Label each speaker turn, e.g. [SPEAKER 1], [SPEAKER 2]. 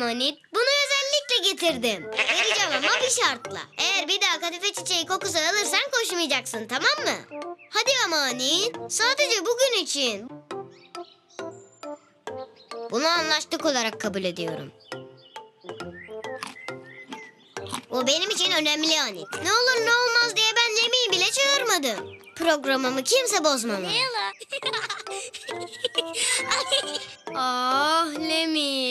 [SPEAKER 1] Anit. Bunu özellikle getirdim. Vereceğim ama bir şartla. Eğer bir daha kadife çiçeği kokusu alırsan koşmayacaksın, tamam mı? Hadi ama Anit. Sadece bugün için. Bunu anlaştık olarak kabul ediyorum. O benim için önemli Anit. Ne olur ne olmaz diye ben Lemmy'yi bile çağırmadım. Programımı kimse bozmamalı.
[SPEAKER 2] Layla.
[SPEAKER 1] Ah Lemmy.